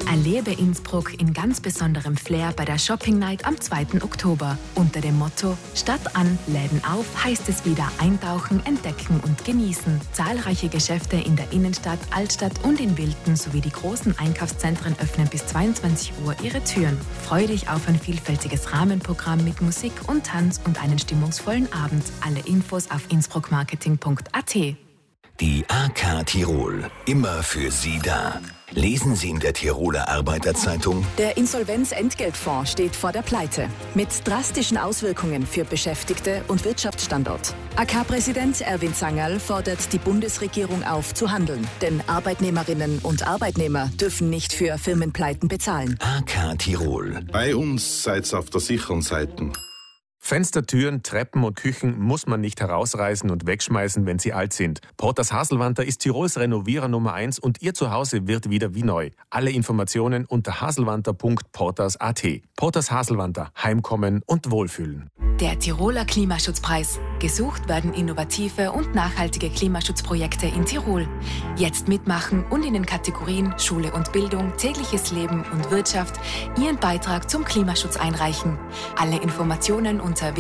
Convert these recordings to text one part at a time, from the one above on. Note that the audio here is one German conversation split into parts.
Erlebe Innsbruck in ganz besonderem Flair bei der Shopping Night am 2. Oktober. Unter dem Motto Stadt an, Läden auf heißt es wieder eintauchen, entdecken und genießen. Zahlreiche Geschäfte in der Innenstadt, Altstadt und in Wilten sowie die großen Einkaufszentren öffnen bis 22 Uhr ihre Türen. Freue dich auf ein vielfältiges Rahmenprogramm mit Musik und Tanz und einen stimmungsvollen Abend. Alle Infos auf innsbruckmarketing.at. Die AK Tirol, immer für Sie da. Lesen Sie in der Tiroler Arbeiterzeitung: Der Insolvenzentgeltfonds steht vor der Pleite. Mit drastischen Auswirkungen für Beschäftigte und Wirtschaftsstandort. AK-Präsident Erwin Zangerl fordert die Bundesregierung auf, zu handeln. Denn Arbeitnehmerinnen und Arbeitnehmer dürfen nicht für Firmenpleiten bezahlen. AK Tirol. Bei uns seid's auf der sicheren Seite. Fenster, Türen, Treppen und Küchen muss man nicht herausreißen und wegschmeißen, wenn sie alt sind. Porters Haselwanter ist Tirols Renovierer Nummer 1 und Ihr Zuhause wird wieder wie neu. Alle Informationen unter haselwanter.porters.at. Porters Haselwanter. Heimkommen und Wohlfühlen. Der Tiroler Klimaschutzpreis. Gesucht werden innovative und nachhaltige Klimaschutzprojekte in Tirol. Jetzt mitmachen und in den Kategorien Schule und Bildung, tägliches Leben und Wirtschaft Ihren Beitrag zum Klimaschutz einreichen. Alle Informationen unter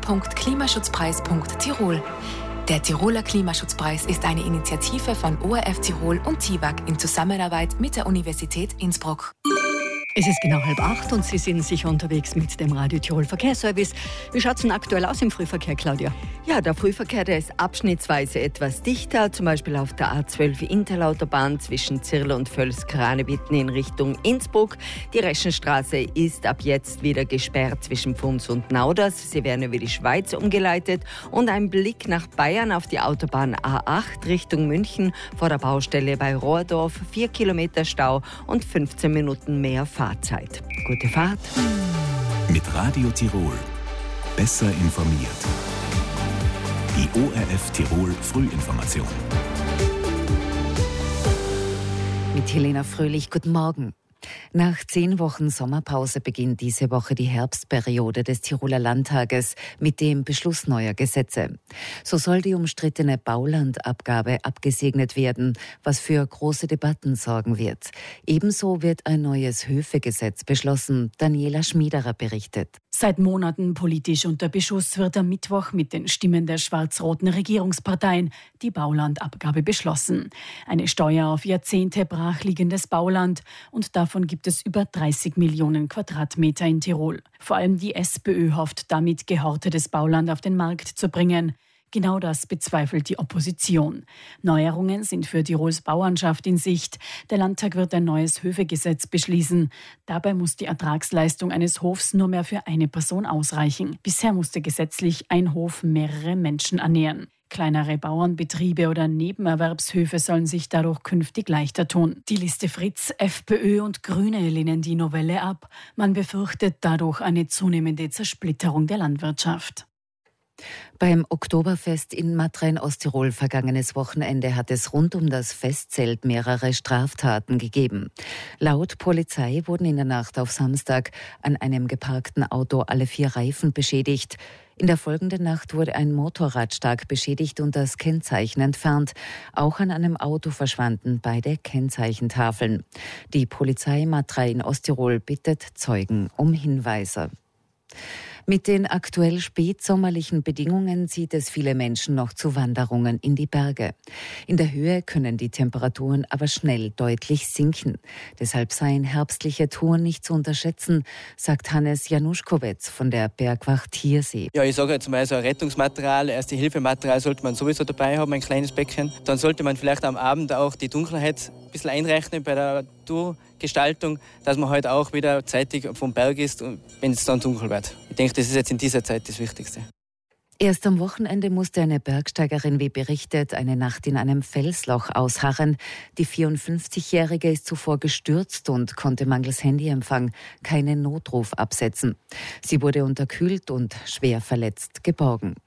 www.klimaschutzpreis.tirol. Der Tiroler Klimaschutzpreis ist eine Initiative von ORF Tirol und TIWAG in Zusammenarbeit mit der Universität Innsbruck. Es ist genau 7:30 und Sie sind sicher unterwegs mit dem Radio Tirol Verkehrsservice. Wie schaut es denn aktuell aus im Frühverkehr, Claudia? Ja, der Frühverkehr, der ist abschnittsweise etwas dichter, zum Beispiel auf der A12 Interlautaubahn zwischen Zirl und Völs-Kranebitten in Richtung Innsbruck. Die Reschenstraße ist ab jetzt wieder gesperrt zwischen Pfunds und Nauders. Sie werden über die Schweiz umgeleitet. Und ein Blick nach Bayern auf die Autobahn A8 Richtung München vor der Baustelle bei Rohrdorf. 4 Kilometer Stau und 15 Minuten mehr Fahrzeit. Gute Fahrt. Mit Radio Tirol. Besser informiert. Die ORF Tirol Frühinformation. Mit Helena Fröhlich, guten Morgen. Nach 10 Wochen Sommerpause beginnt diese Woche die Herbstperiode des Tiroler Landtages mit dem Beschluss neuer Gesetze. So soll die umstrittene Baulandabgabe abgesegnet werden, was für große Debatten sorgen wird. Ebenso wird ein neues Höfegesetz beschlossen. Daniela Schmiederer berichtet. Seit Monaten politisch unter Beschuss wird am Mittwoch mit den Stimmen der schwarz-roten Regierungsparteien die Baulandabgabe beschlossen. Eine Steuer auf Jahrzehnte brachliegendes Bauland, und davon gibt es über 30 Millionen Quadratmeter in Tirol. Vor allem die SPÖ hofft damit, gehortetes Bauland auf den Markt zu bringen. Genau das bezweifelt die Opposition. Neuerungen sind für Tirols Bauernschaft in Sicht. Der Landtag wird ein neues Höfegesetz beschließen. Dabei muss die Ertragsleistung eines Hofs nur mehr für eine Person ausreichen. Bisher musste gesetzlich ein Hof mehrere Menschen ernähren. Kleinere Bauernbetriebe oder Nebenerwerbshöfe sollen sich dadurch künftig leichter tun. Die Liste Fritz, FPÖ und Grüne lehnen die Novelle ab. Man befürchtet dadurch eine zunehmende Zersplitterung der Landwirtschaft. Beim Oktoberfest in Matra in Osttirol vergangenes Wochenende hat es rund um das Festzelt mehrere Straftaten gegeben. Laut Polizei wurden in der Nacht auf Samstag an einem geparkten Auto alle 4 Reifen beschädigt. In der folgenden Nacht wurde ein Motorrad stark beschädigt und das Kennzeichen entfernt. Auch an einem Auto verschwanden beide Kennzeichentafeln. Die Polizei Matra in Osttirol bittet Zeugen um Hinweise. Mit den aktuell spätsommerlichen Bedingungen zieht es viele Menschen noch zu Wanderungen in die Berge. In der Höhe können die Temperaturen aber schnell deutlich sinken. Deshalb seien herbstliche Touren nicht zu unterschätzen, sagt Hannes Januszkowitz von der Bergwacht Hiersee. Ja, ich sage jetzt mal, so ein Rettungsmaterial, Erste-Hilfe-Material sollte man sowieso dabei haben, ein kleines Päckchen. Dann sollte man vielleicht am Abend auch die Dunkelheit ein bisschen einrechnen bei der Tourgestaltung, dass man halt auch wieder zeitig vom Berg ist, wenn es dann dunkel wird. Ich denke, das ist jetzt in dieser Zeit das Wichtigste. Erst am Wochenende musste eine Bergsteigerin, wie berichtet, eine Nacht in einem Felsloch ausharren. Die 54-Jährige ist zuvor gestürzt und konnte mangels Handyempfang keinen Notruf absetzen. Sie wurde unterkühlt und schwer verletzt geborgen.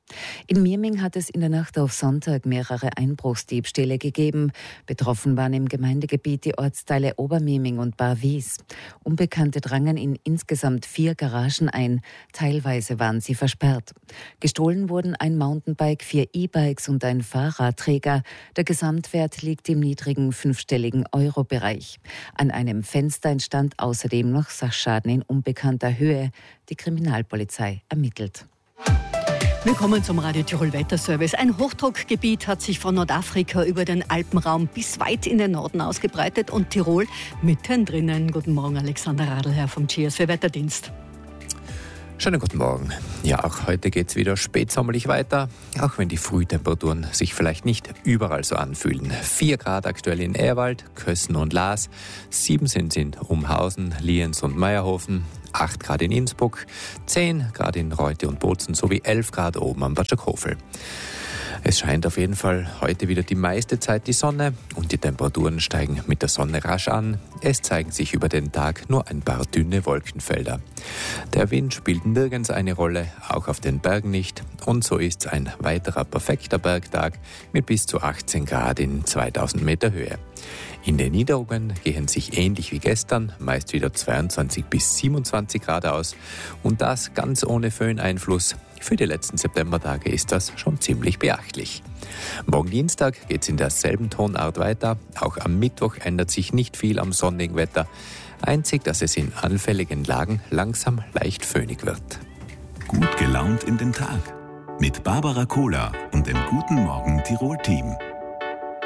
In Mieming hat es in der Nacht auf Sonntag mehrere Einbruchsdiebstähle gegeben. Betroffen waren im Gemeindegebiet die Ortsteile Obermieming und Barwies. Unbekannte drangen in insgesamt 4 Garagen ein. Teilweise waren sie versperrt. Gestohlen wurden ein Mountainbike, 4 E-Bikes und ein Fahrradträger. Der Gesamtwert liegt im niedrigen 5-stelligen Euro-Bereich. An einem Fenster entstand außerdem noch Sachschaden in unbekannter Höhe. Die Kriminalpolizei ermittelt. Willkommen zum Radio Tirol Wetterservice. Ein Hochdruckgebiet hat sich von Nordafrika über den Alpenraum bis weit in den Norden ausgebreitet und Tirol mittendrin. Guten Morgen, Alexander Radl vom GSW Wetterdienst. Schönen guten Morgen. Ja, auch heute geht es wieder spätsommerlich weiter, auch wenn die Frühtemperaturen sich vielleicht nicht überall so anfühlen. 4 Grad aktuell in Ehrwald, Kössen und Laas, 7 sind in Umhausen, Lienz und Meierhofen, 8 Grad in Innsbruck, 10 Grad in Reute und Bozen sowie 11 Grad oben am Bad Schöpfhofen. Es scheint auf jeden Fall heute wieder die meiste Zeit die Sonne und die Temperaturen steigen mit der Sonne rasch an. Es zeigen sich über den Tag nur ein paar dünne Wolkenfelder. Der Wind spielt nirgends eine Rolle, auch auf den Bergen nicht. Und so ist es ein weiterer perfekter Bergtag mit bis zu 18 Grad in 2000 Meter Höhe. In den Niederungen gehen sich ähnlich wie gestern meist wieder 22 bis 27 Grad aus und das ganz ohne Föhneinfluss. Für die letzten Septembertage ist das schon ziemlich beachtlich. Morgen Dienstag geht es in derselben Tonart weiter. Auch am Mittwoch ändert sich nicht viel am sonnigen Wetter. Einzig, dass es in anfälligen Lagen langsam leicht föhnig wird. Gut gelaunt in den Tag mit Barbara Kohler und dem Guten Morgen Tirol-Team.